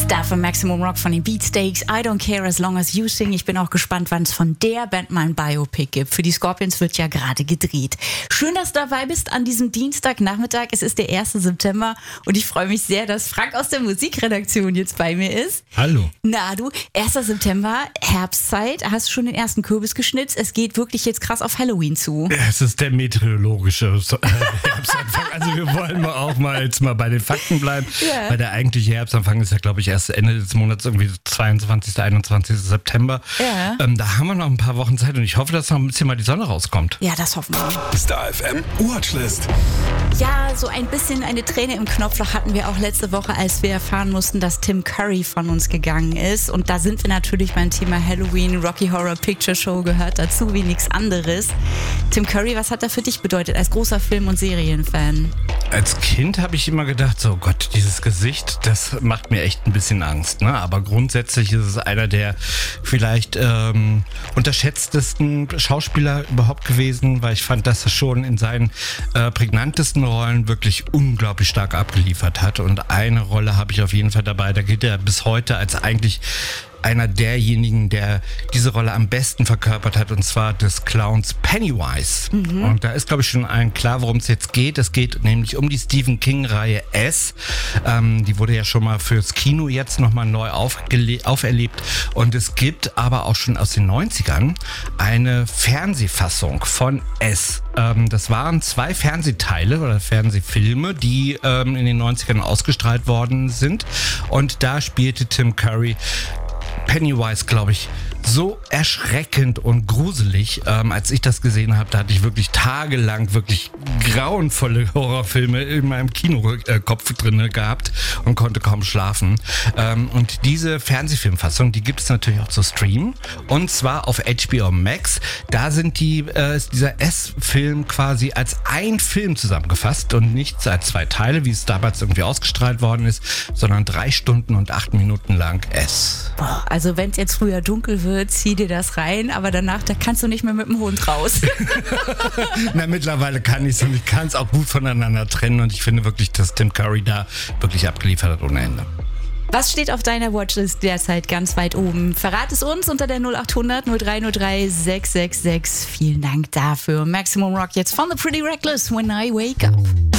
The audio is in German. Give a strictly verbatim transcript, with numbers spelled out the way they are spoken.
Dafür Maximum Rock von den Beatsteaks. I don't care as long as you sing. Ich bin auch gespannt, wann es von der Band mal ein Biopic gibt. Für die Scorpions wird ja gerade gedreht. Schön, dass du dabei bist an diesem Dienstagnachmittag. Es ist der erste September und ich freue mich sehr, dass Frank aus der Musikredaktion jetzt bei mir ist. Hallo. Na du, erster September, Herbstzeit. Hast du schon den ersten Kürbis geschnitzt? Es geht wirklich jetzt krass auf Halloween zu. Es ist der meteorologische Herbstanfang. Also wir wollen mal auch mal jetzt mal bei den Fakten bleiben. Ja. Weil der eigentliche Herbstanfang ist ja, glaube ich, erst Ende des Monats, irgendwie zweiundzwanzigsten, einundzwanzigsten September. Ja. Ähm, da haben wir noch ein paar Wochen Zeit und ich hoffe, dass noch ein bisschen mal die Sonne rauskommt. Ja, das hoffen wir. Star F M Watchlist. Ja, so ein bisschen eine Träne im Knopfloch hatten wir auch letzte Woche, als wir erfahren mussten, dass Tim Curry von uns gegangen ist. Und da sind wir natürlich beim Thema Halloween. Rocky Horror Picture Show gehört dazu wie nichts anderes. Tim Curry, was hat er für dich bedeutet als großer Film- und Serienfan? Als Kind habe ich immer gedacht, so Gott, dieses Gesicht, das macht mir echt ein bisschen Angst. Ne? Aber grundsätzlich ist es einer der vielleicht ähm, unterschätztesten Schauspieler überhaupt gewesen, weil ich fand, dass er schon in seinen äh, prägnantesten Rollen wirklich unglaublich stark abgeliefert hat. Und eine Rolle habe ich auf jeden Fall dabei, da gilt er bis heute als eigentlich einer derjenigen, der diese Rolle am besten verkörpert hat, und zwar des Clowns Pennywise. Mhm. Und da ist, glaube ich, schon allen klar, worum es jetzt geht. Es geht nämlich um die Stephen King-Reihe S. Ähm, die wurde ja schon mal fürs Kino jetzt nochmal neu aufgele- auferlebt. Und es gibt aber auch schon aus den neunzigern eine Fernsehfassung von S. Ähm, das waren zwei Fernsehteile oder Fernsehfilme, die ähm, in den neunzigern ausgestrahlt worden sind. Und da spielte Tim Curry Pennywise, glaube ich, so erschreckend und gruselig. Ähm, als ich das gesehen habe, da hatte ich wirklich tagelang wirklich grauenvolle Horrorfilme in meinem Kinokopf drin gehabt und konnte kaum schlafen. Ähm, und diese Fernsehfilmfassung, die gibt es natürlich auch zu streamen. Und zwar auf H B O Max. Da sind die, äh, ist dieser S-Film quasi als ein Film zusammengefasst und nicht als zwei Teile, wie es damals irgendwie ausgestrahlt worden ist, sondern drei Stunden und acht Minuten lang S. Boah, also wenn es jetzt früher dunkel wird, zieh dir das rein, aber danach, da kannst du nicht mehr mit dem Hund raus. Na, mittlerweile kann ich es und ich kann es auch gut voneinander trennen und ich finde wirklich, dass Tim Curry da wirklich abgeliefert hat ohne Ende. Was steht auf deiner Watchlist derzeit ganz weit oben? Verrat es uns unter der null acht hundert null drei null drei sechs sechs sechs. Vielen Dank dafür. Maximum Rock jetzt von The Pretty Reckless, When I Wake Up.